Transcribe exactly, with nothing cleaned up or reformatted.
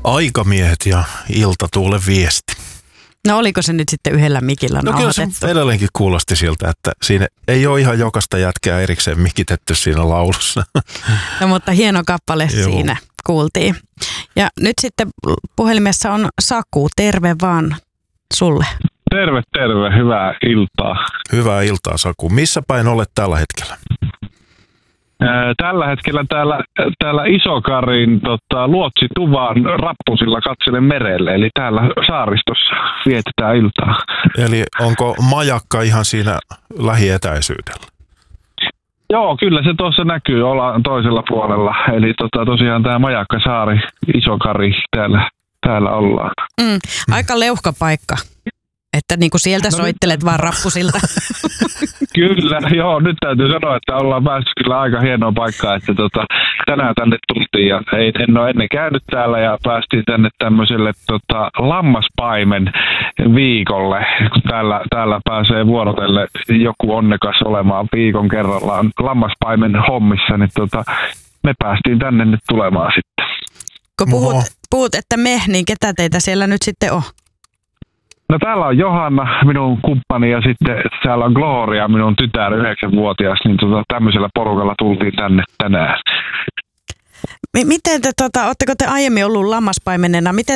Aikamiehet ja Iltatuulen viesti. No oliko se nyt sitten yhdellä mikillä No kyllä nauhoitettu? se edelleenkin kuulosti siltä, että siinä ei ole ihan jokaista jätkää erikseen mikitetty siinä laulussa. No mutta hieno kappale Joo. siinä kuultiin. Ja nyt sitten puhelimessa on Saku, terve vaan sulle. Terve, terve. Hyvää iltaa. Hyvää iltaa, Saku. Missä päin olet tällä hetkellä? Ää, Tällä hetkellä täällä, täällä Isokarin tota, Luotsituvan rappusilla katselen merelle, eli täällä saaristossa vietetään iltaa. Eli onko majakka ihan siinä lähietäisyydellä? Joo, kyllä se tuossa näkyy, ollaan toisella puolella. Eli tota, tosiaan tämä Majakkasaari, Isokari, täällä, täällä ollaan. Mm, aika leuhka paikka, että niin kuin sieltä No soittelet vaan rappusilta. Kyllä, joo, nyt täytyy sanoa, että ollaan päässyt kyllä aika hienoa paikkaa, että tota, tänään tänne tultiin ja ei, en ole ennen käynyt täällä ja päästiin tänne tämmöiselle tota, lammaspaimen viikolle, kun täällä, täällä pääsee vuorotelle joku onnekas olemaan viikon kerrallaan lammaspaimen hommissa, niin tota, me päästiin tänne nyt tulemaan sitten. Kun puhut, Oho. puhut, että me, niin ketä teitä siellä nyt sitten on? No täällä on Johanna, minun kumppani, ja sitten täällä on Gloria, minun tytär, yhdeksänvuotias, niin tota, tämmöisellä porukalla tultiin tänne tänään. M- miten te, tota, ootteko te aiemmin ollut lammaspaimenena? Miten